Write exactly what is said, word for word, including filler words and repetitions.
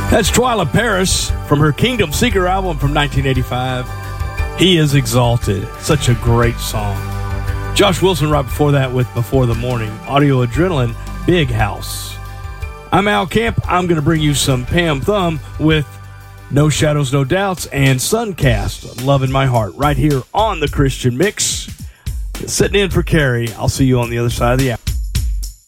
That's Twyla Paris from her Kingdom Seeker album from nineteen eighty-five. He is Exalted. Such a great song. Josh Wilson right before that with Before the Morning. Audio Adrenaline, Big House. I'm Al Camp. I'm going to bring you some Pam Thumb with No Shadows, No Doubts and Suncast, Love in My Heart, right here on the Christian Mix. Sitting in for Carrie. I'll see you on the other side of the hour.